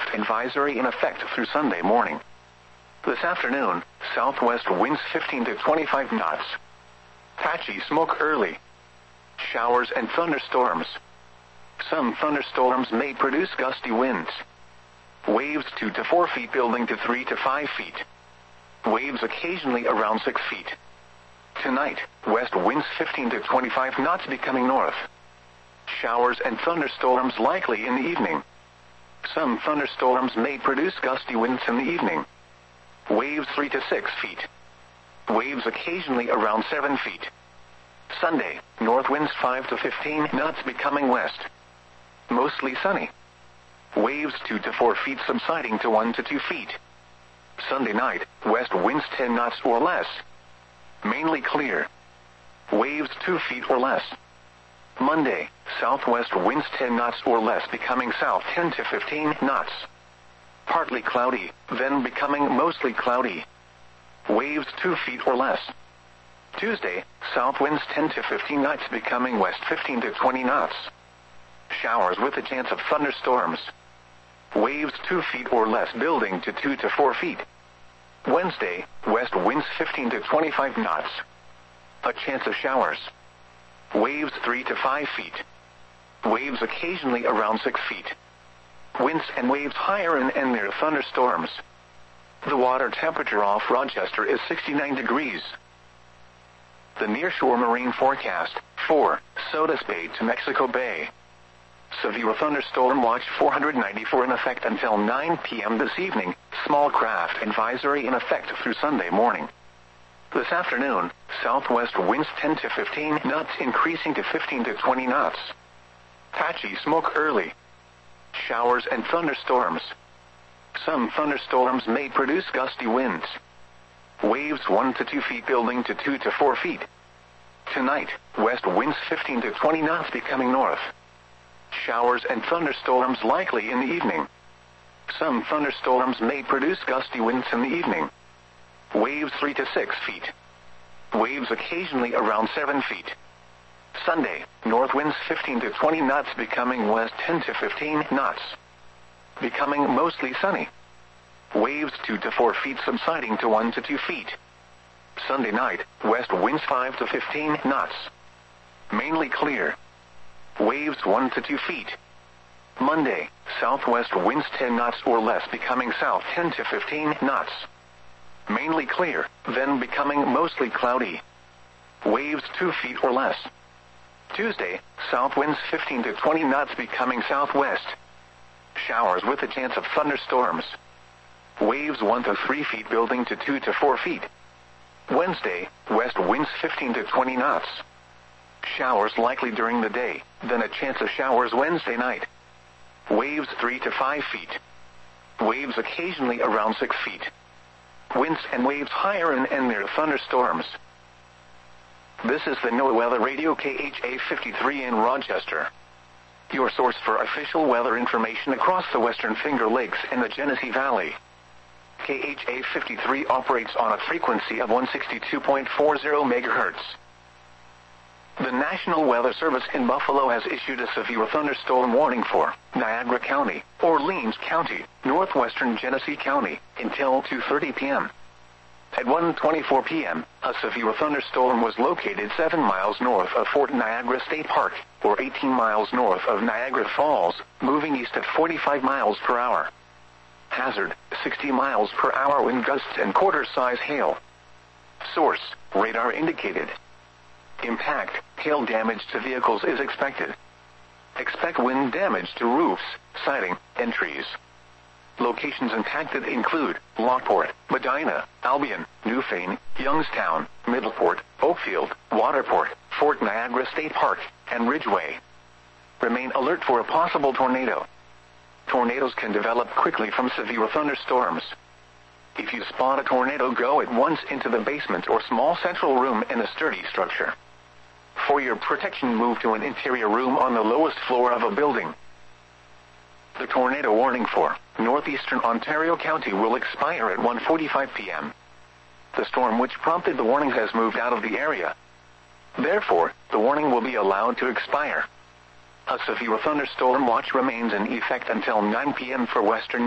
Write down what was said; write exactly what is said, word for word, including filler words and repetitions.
draft advisory in effect through Sunday morning. This afternoon, southwest winds fifteen to twenty-five knots. Patchy smoke early. Showers and thunderstorms. Some thunderstorms may produce gusty winds. Waves two to four feet building to three to five feet. Waves occasionally around six feet. Tonight, west winds fifteen to twenty-five knots becoming north. Showers and thunderstorms likely in the evening. Some thunderstorms may produce gusty winds in the evening. Waves three to six feet. Waves occasionally around seven feet. Sunday, north winds five to fifteen knots becoming west. Mostly sunny. Waves two to four feet subsiding to one to two feet. Sunday night, west winds ten knots or less. Mainly clear. Waves two feet or less. Monday, southwest winds ten knots or less becoming south ten to fifteen knots. Partly cloudy, then becoming mostly cloudy. Waves two feet or less. Tuesday, south winds ten to fifteen knots becoming west fifteen to twenty knots. Showers with a chance of thunderstorms. Waves two feet or less building to two to four feet. Wednesday, west winds fifteen to twenty-five knots. A chance of showers. Waves three to five feet. Waves occasionally around six feet. Winds and waves higher and, and near thunderstorms. The water temperature off Rochester is sixty-nine degrees. The nearshore marine forecast, for Sodus Bay to Mexico Bay. Severe thunderstorm watch four ninety-four in effect until nine p m this evening. Small craft advisory in effect through Sunday morning. This afternoon, southwest winds ten to fifteen knots increasing to fifteen to twenty knots. Patchy smoke early. Showers and thunderstorms. Some thunderstorms may produce gusty winds. Waves one to two feet building to two to four feet. Tonight, west winds fifteen to twenty knots becoming north. Showers and thunderstorms likely in the evening. Some thunderstorms may produce gusty winds in the evening. Waves three to six feet. Waves occasionally around seven feet. Sunday, north winds fifteen to twenty knots becoming west ten to fifteen knots. Becoming mostly sunny. Waves two to four feet subsiding to one to two feet. Sunday night, west winds five to fifteen knots. Mainly clear. Waves one to two feet. Monday, southwest winds ten knots or less becoming south ten to fifteen knots. Mainly clear, then becoming mostly cloudy. Waves two feet or less. Tuesday, south winds fifteen to twenty knots becoming southwest. Showers with a chance of thunderstorms. Waves one to three feet building to two to four feet. Wednesday, west winds fifteen to twenty knots. Showers likely during the day, then a chance of showers Wednesday night. Waves three to five feet. Waves occasionally around six feet. Winds and waves higher and, and near thunderstorms. This is the NOAA Weather Radio K H A fifty-three in Rochester. Your source for official weather information across the Western Finger Lakes and the Genesee Valley. K H A fifty-three operates on a frequency of one sixty-two point four zero megahertz. The National Weather Service in Buffalo has issued a severe thunderstorm warning for Niagara County, Orleans County, northwestern Genesee County, until two thirty p m At one twenty-four p m, a severe thunderstorm was located seven miles north of Fort Niagara State Park, or eighteen miles north of Niagara Falls, moving east at forty-five miles per hour. Hazard, sixty miles per hour wind gusts and quarter-size hail. Source, radar indicated. Impact, hail damage to vehicles is expected. Expect wind damage to roofs, siding, and trees. Locations impacted include Lockport, Medina, Albion, Newfane, Youngstown, Middleport, Oakfield, Waterport, Fort Niagara State Park, and Ridgeway. Remain alert for a possible tornado. Tornadoes can develop quickly from severe thunderstorms. If you spot a tornado, go at once into the basement or small central room in a sturdy structure. For your protection, move to an interior room on the lowest floor of a building. The tornado warning for northeastern Ontario County will expire at one forty-five p m The storm which prompted the warning has moved out of the area. Therefore, the warning will be allowed to expire. A severe thunderstorm watch remains in effect until nine p m for western